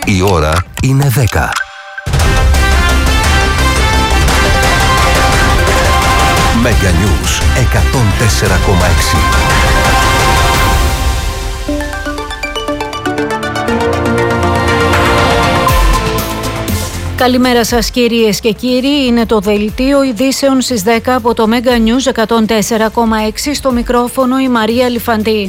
Η ώρα είναι 10. Mega News 104,6. Καλημέρα σας κυρίες και κύριοι, είναι το δελτίο ειδήσεων στις 10 από το Mega News 104,6, στο μικρόφωνο η Μαρία Λιφαντή.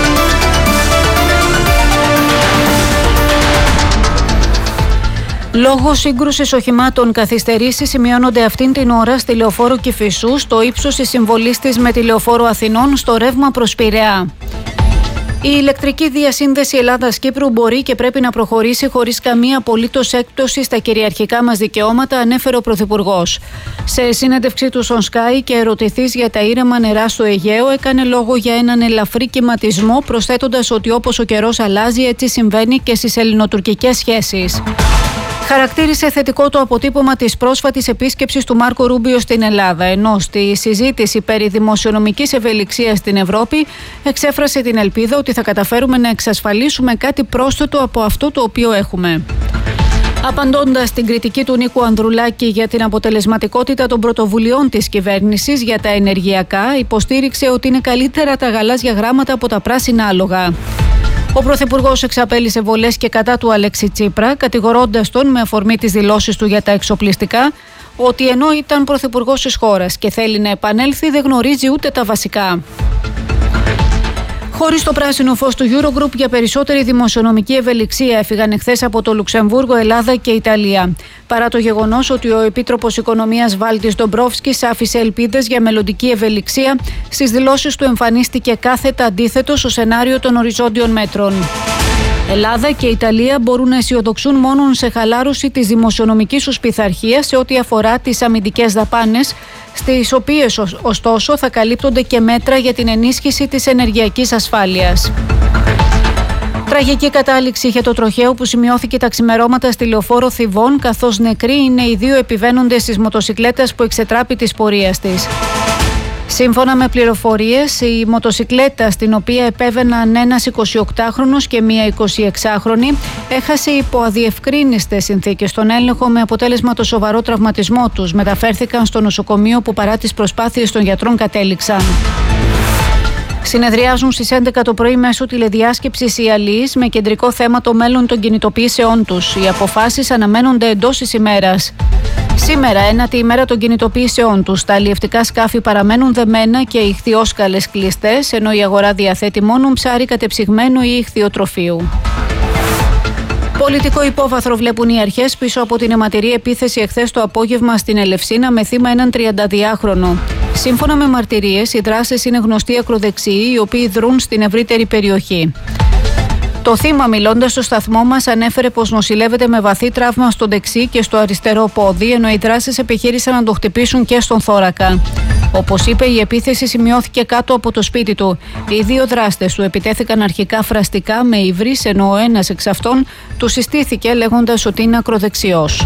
Λόγω σύγκρουσης οχημάτων, καθυστερήσεις σημειώνονται αυτήν την ώρα στη λεωφόρο Κηφισού, στο ύψος της συμβολής της με τη λεωφόρο Αθηνών, στο ρεύμα προς Πειραιά. Η ηλεκτρική διασύνδεση Ελλάδας-Κύπρου μπορεί και πρέπει να προχωρήσει χωρίς καμία απολύτως έκπτωση στα κυριαρχικά μας δικαιώματα, ανέφερε ο Πρωθυπουργός. Σε συνέντευξή του στον Sky και ερωτηθείς για τα ήρεμα νερά στο Αιγαίο, έκανε λόγο για έναν ελαφρύ κυματισμό, προσθέτοντας ότι όπως ο καιρός αλλάζει, έτσι συμβαίνει και στις ελληνοτουρκικές σχέσεις. Χαρακτήρισε θετικό το αποτύπωμα της πρόσφατης επίσκεψης του Μάρκο Ρούμπιο στην Ελλάδα, ενώ στη συζήτηση περί δημοσιονομικής ευελιξίας στην Ευρώπη εξέφρασε την ελπίδα ότι θα καταφέρουμε να εξασφαλίσουμε κάτι πρόσθετο από αυτό το οποίο έχουμε. Απαντώντας στην κριτική του Νίκου Ανδρουλάκη για την αποτελεσματικότητα των πρωτοβουλειών της κυβέρνησης για τα ενεργειακά, υποστήριξε ότι είναι καλύτερα τα γαλάζια γράμματα από τα πράσινα άλογα. Ο Πρωθυπουργός εξαπέλυσε βολές και κατά του Αλέξη Τσίπρα, κατηγορώντας τον με αφορμή τις δηλώσεις του για τα εξοπλιστικά ότι ενώ ήταν πρωθυπουργός της χώρας και θέλει να επανέλθει, δεν γνωρίζει ούτε τα βασικά. Χωρίς το πράσινο φως του Eurogroup για περισσότερη δημοσιονομική ευελιξία έφυγαν εχθές από το Λουξεμβούργο, Ελλάδα και Ιταλία. Παρά το γεγονός ότι ο Επίτροπος Οικονομίας Βάλτης Ντομπρόφσκης άφησε ελπίδες για μελλοντική ευελιξία, στις δηλώσεις του εμφανίστηκε κάθετα αντίθετο στο σενάριο των οριζόντιων μέτρων. Ελλάδα και Ιταλία μπορούν να αισιοδοξούν μόνο σε χαλάρωση της δημοσιονομικής τους πειθαρχίας σε ό,τι αφορά τις αμυντικές δαπάνες, στις οποίες ωστόσο θα καλύπτονται και μέτρα για την ενίσχυση της ενεργειακής ασφάλειας. Τραγική κατάληξη είχε το τροχαίο που σημειώθηκε τα ξημερώματα στη λεωφόρο Θηβών, καθώς νεκροί είναι οι δύο επιβαίνοντες της μοτοσικλέτας που εξετράπη της πορείας της. Σύμφωνα με πληροφορίες, η μοτοσικλέτα στην οποία επέβαιναν ένας 28χρονος και μία 26χρονη έχασε υπό αδιευκρίνιστες συνθήκες τον έλεγχο, με αποτέλεσμα το σοβαρό τραυματισμό τους. Μεταφέρθηκαν στο νοσοκομείο που παρά τις προσπάθειες των γιατρών κατέληξαν. Συνεδριάζουν στις 11 το πρωί μέσω τηλεδιάσκεψης οι αλληλείς με κεντρικό θέμα το μέλλον των κινητοποιήσεών τους. Οι αποφάσεις αναμένονται εντός της ημέρας. Σήμερα, ένατη ημέρα των κινητοποιήσεών τους, τα αλλιευτικά σκάφη παραμένουν δεμένα και οι ιχθυόσκαλες κλειστές, ενώ η αγορά διαθέτει μόνο ψάρι κατεψυγμένο ή ιχθυοτροφείου. Πολιτικό υπόβαθρο βλέπουν οι αρχές πίσω από την αιματηρή επίθεση εχθές το απόγευμα στην Ελευσίνα με θύμα έναν 32χρονο. Σύμφωνα με μαρτυρίες, οι δράστες είναι γνωστοί ακροδεξιοί, οι οποίοι δρούν στην ευρύτερη περιοχή. Το θύμα, μιλώντας στο σταθμό μας, ανέφερε πως νοσηλεύεται με βαθύ τραύμα στο δεξί και στο αριστερό πόδι, ενώ οι δράστες επιχείρησαν να το χτυπήσουν και στον θώρακα. Όπως είπε, η επίθεση σημειώθηκε κάτω από το σπίτι του. Οι δύο δράστες του επιτέθηκαν αρχικά φραστικά με υβρις, ενώ ο ένας εξ αυτών του συστήθηκε λέγοντας ότι είναι ακροδεξιός.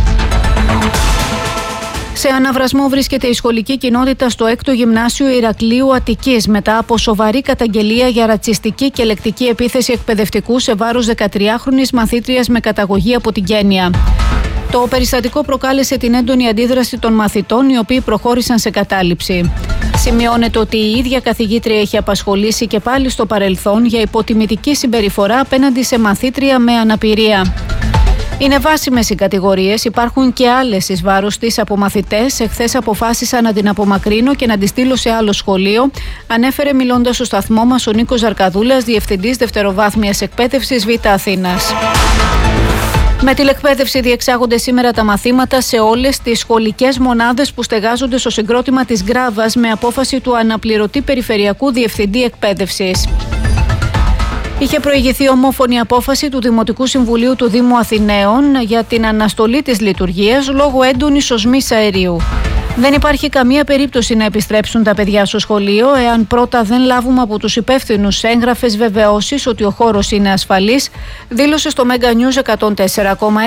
Σε αναβρασμό βρίσκεται η σχολική κοινότητα στο 6ο Γυμνάσιο Ηρακλείου Αττικής μετά από σοβαρή καταγγελία για ρατσιστική και λεκτική επίθεση εκπαιδευτικού σε βάρος 13χρονης μαθήτριας με καταγωγή από την Κένια. Το περιστατικό προκάλεσε την έντονη αντίδραση των μαθητών, οι οποίοι προχώρησαν σε κατάληψη. Σημειώνεται ότι η ίδια καθηγήτρια έχει απασχολήσει και πάλι στο παρελθόν για υποτιμητική συμπεριφορά απέναντι σε μαθήτρια με αναπηρία. Είναι βάσιμες οι κατηγορίες, υπάρχουν και άλλες εις βάρος της από μαθητές. Εχθές αποφάσισα να την απομακρύνω και να τη στείλω σε άλλο σχολείο, ανέφερε μιλώντας στο σταθμό μας ο Νίκος Ζαρκαδούλας, διευθυντής δευτεροβάθμιας εκπαίδευσης Β' Αθήνας. Με τηλεκπαίδευση διεξάγονται σήμερα τα μαθήματα σε όλες τις σχολικές μονάδες που στεγάζονται στο συγκρότημα της Γκράβας με απόφαση του αναπληρωτή Περιφερειακού Διευθυντή Εκπαίδευσης. Είχε προηγηθεί ομόφωνη απόφαση του Δημοτικού Συμβουλίου του Δήμου Αθηναίων για την αναστολή της λειτουργίας λόγω έντονης οσμής αερίου. Δεν υπάρχει καμία περίπτωση να επιστρέψουν τα παιδιά στο σχολείο εάν πρώτα δεν λάβουμε από τους υπεύθυνους έγγραφες βεβαιώσεις ότι ο χώρος είναι ασφαλής, δήλωσε στο Mega News 104,6